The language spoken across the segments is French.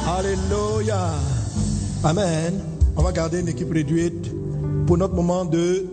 Alléluia. Amen. On va garder une équipe réduite pour notre moment de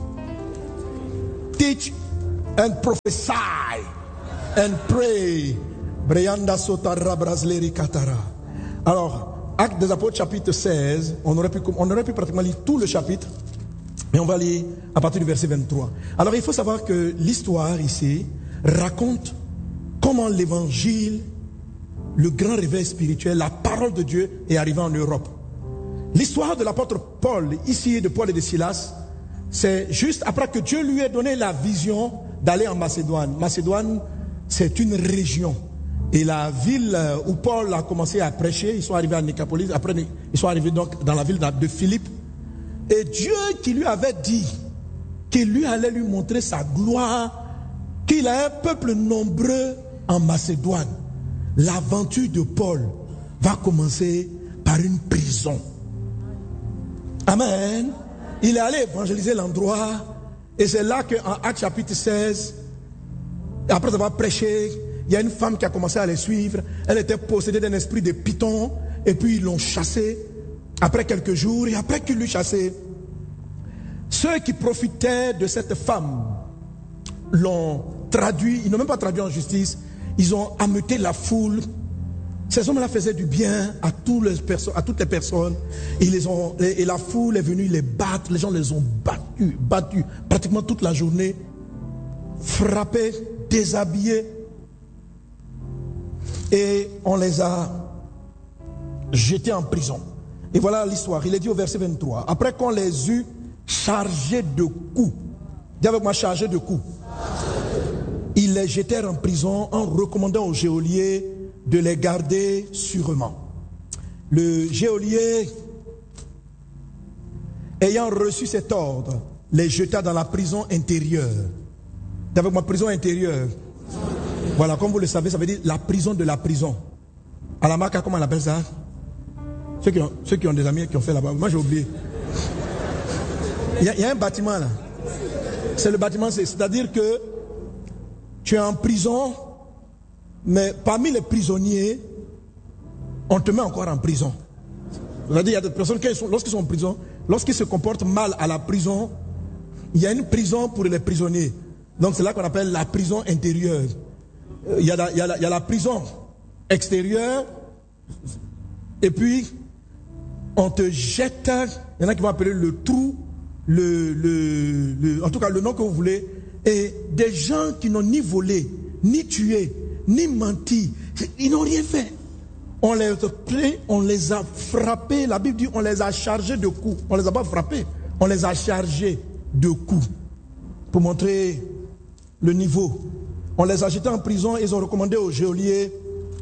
teach and prophesy and pray. Brianda Sotara Brasleri Katara. Alors, Actes des Apôtres chapitre 16, on aurait pu pratiquement lire tout le chapitre, mais on va lire à partir du verset 23. Alors il faut savoir que l'histoire ici raconte comment l'évangile, le grand réveil spirituel, la parole de Dieu est arrivée en Europe. L'histoire de l'apôtre Paul, ici de Paul et de Silas, c'est juste après que Dieu lui ait donné la vision d'aller en Macédoine. Macédoine, c'est une région. Et la ville où Paul a commencé à prêcher, ils sont arrivés à Nicopolis, après ils sont arrivés donc dans la ville de Philippe. Et Dieu qui lui avait dit qu'il lui allait lui montrer sa gloire, qu'il a un peuple nombreux en Macédoine. L'aventure de Paul va commencer par une prison. Amen. Il est allé évangéliser l'endroit. Et c'est là qu'en Actes chapitre 16, après avoir prêché, il y a une femme qui a commencé à les suivre. Elle était possédée d'un esprit de python. Et puis ils l'ont chassée. Après quelques jours, et après qu'ils l'ont chassée, ceux qui profitaient de cette femme l'ont traduit. Ils n'ont même pas traduit en justice. Ils ont ameuté la foule. Ces hommes-là faisaient du bien à toutes les personnes. Et la foule est venue les battre. Les gens les ont battus pratiquement toute la journée. Frappés, déshabillés. Et on les a jetés en prison. Et voilà l'histoire. Il est dit au verset 23. Après qu'on les eut chargés de coups. Dis avec moi, chargés de coups. Ils les jetèrent en prison en recommandant au geôlier de les garder sûrement. Le geôlier, ayant reçu cet ordre, les jeta dans la prison intérieure. Dis avec moi, prison intérieure. Voilà, comme vous le savez, ça veut dire la prison de la prison. À la marque, comment on appelle ça? Ceux qui ont des amis qui ont fait là-bas. Moi, j'ai oublié. Il y a un bâtiment là. C'est le bâtiment, c'est-à-dire que tu es en prison, mais parmi les prisonniers, on te met encore en prison. C'est-à-dire qu'il y a des personnes qui, lorsqu'ils sont en prison, lorsqu'ils se comportent mal à la prison, il y a une prison pour les prisonniers. Donc c'est là qu'on appelle la prison intérieure. Il y a la prison extérieure, et puis on te jette, il y en a qui vont appeler le trou, en tout cas le nom que vous voulez, et des gens qui n'ont ni volé, ni tué, ni menti, ils n'ont rien fait. On les a frappés, la Bible dit on les a chargés de coups. On les a pas frappés, on les a chargés de coups. Pour montrer le niveau. On les a jetés en prison et ils ont recommandé au geôlier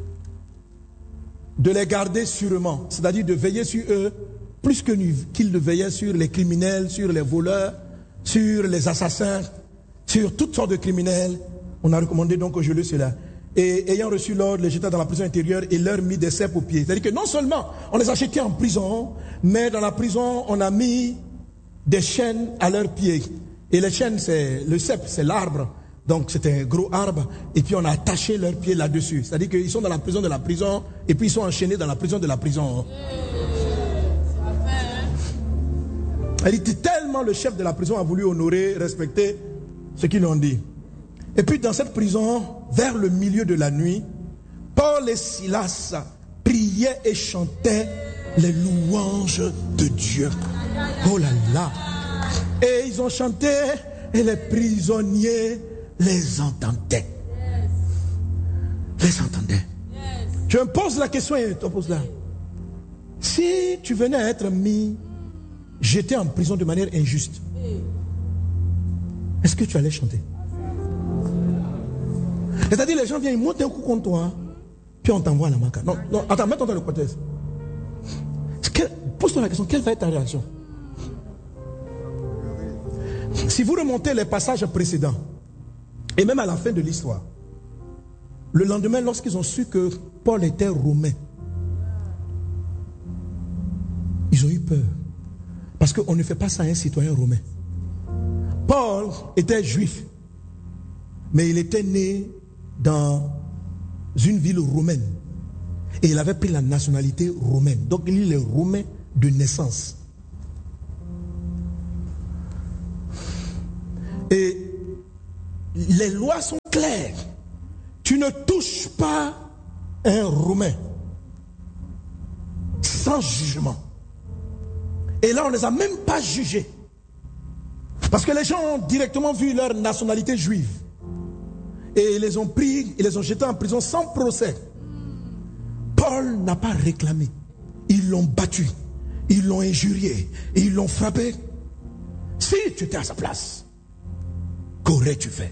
de les garder sûrement. C'est-à-dire de veiller sur eux plus qu'ils ne veillaient sur les criminels, sur les voleurs, sur les assassins, sur toutes sortes de criminels. On a recommandé donc au geôlier cela. Et ayant reçu l'ordre, les jeta dans la prison intérieure et leur mit des ceps aux pieds. C'est-à-dire que non seulement on les a jetés en prison, mais dans la prison, on a mis des chaînes à leurs pieds. Et les chaînes, c'est le cep, c'est l'arbre. Donc c'est un gros arbre. Et puis on a attaché leurs pieds là-dessus. C'est-à-dire qu'ils sont dans la prison de la prison. Et puis ils sont enchaînés dans la prison de la prison. Elle dit tellement le chef de la prison a voulu honorer, respecter ce qu'ils lui ont dit. Et puis dans cette prison, vers le milieu de la nuit, Paul et Silas priaient et chantaient les louanges de Dieu. Oh là là! Et ils ont chanté et les prisonniers les entendaient. Les entendaient. Je me pose la question et je te pose là. Si tu venais à être mis, jeté en prison de manière injuste, est-ce que tu allais chanter? C'est-à-dire les gens viennent, ils montent un coup contre toi, puis on t'envoie à la maca. Non, attends, mets-toi dans le côté. Pose-toi la question, quelle va être ta réaction? Si vous remontez les passages précédents, et même à la fin de l'histoire, le lendemain, lorsqu'ils ont su que Paul était romain, ils ont eu peur. Parce qu'on ne fait pas ça à un citoyen romain. Paul était juif, mais il était né dans une ville romaine. Et il avait pris la nationalité romaine. Donc il est romain de naissance. Et les lois sont claires. Tu ne touches pas un Romain sans jugement. Et là, on ne les a même pas jugés. Parce que les gens ont directement vu leur nationalité juive. Et ils les ont pris, ils les ont jetés en prison sans procès. Paul n'a pas réclamé. Ils l'ont battu. Ils l'ont injurié. Ils l'ont frappé. Si tu étais à sa place, qu'aurais-tu fait?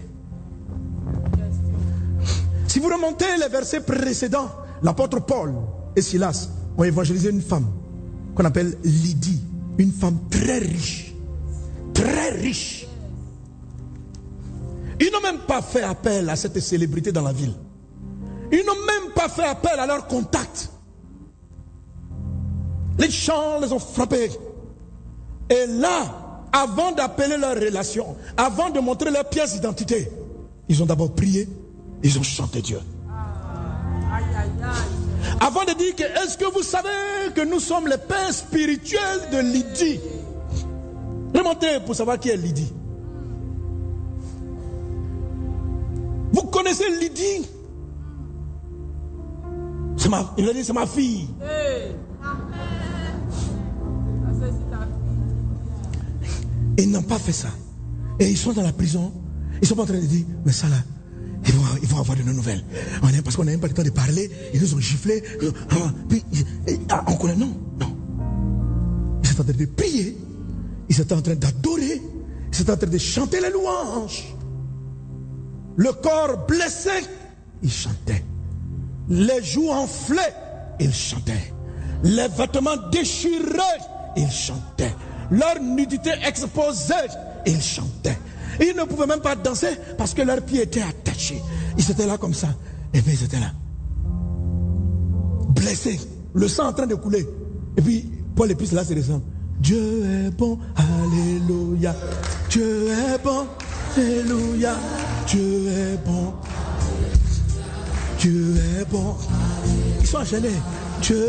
Si vous remontez les versets précédents, l'apôtre Paul et Silas ont évangélisé une femme qu'on appelle Lydie, une femme très riche. Très riche. Ils n'ont même pas fait appel à cette célébrité dans la ville. Ils n'ont même pas fait appel à leurs contacts. Les gens les ont frappés. Et là, avant d'appeler leur relation, avant de montrer leur pièce d'identité, ils ont d'abord prié, ils ont chanté Dieu. Avant de dire que, est-ce que vous savez que nous sommes les pères spirituels de Lydie? Remontez pour savoir qui est Lydie. Vous connaissez Lydie? Il a dit c'est ma fille. Et ils n'ont pas fait ça. Et ils sont dans la prison. Ils sont pas en train de dire, mais ça là, ils vont avoir de nos nouvelles. Parce qu'on n'a même pas le temps de parler. Ils nous ont giflé. Puis, on connaît, non. Ils sont en train de prier. Ils sont en train d'adorer. Ils sont en train de chanter les louanges. Le corps blessé, ils chantaient. Les joues enflées, ils chantaient. Les vêtements déchirés, ils chantaient. Leur nudité exposée, ils chantaient. Ils ne pouvaient même pas danser parce que leurs pieds étaient attachés. Ils étaient là comme ça. Et puis ils étaient là. Blessés. Le sang en train de couler. Et puis Paul et puis là, c'est le sang. Dieu est bon, alléluia. Dieu est bon, alléluia. Dieu est bon. Dieu est bon. Ils sont enchaînés. Dieu